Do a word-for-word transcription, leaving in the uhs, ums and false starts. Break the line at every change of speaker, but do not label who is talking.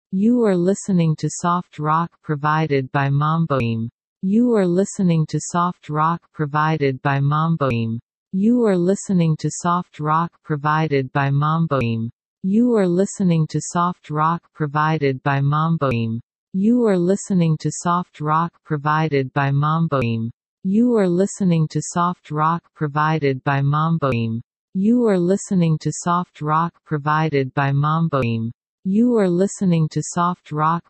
You are listening to soft rock provided by Mamboim. You are listening to soft rock provided by Mamboim. You are listening to soft rock provided by Mamboim. You are listening to soft rock provided by Mamboim. You are listening to soft rock provided by Mamboim. You are listening to soft rock provided by Mamboim. You are listening to soft rock provided by Mamboim. You are listening to soft rock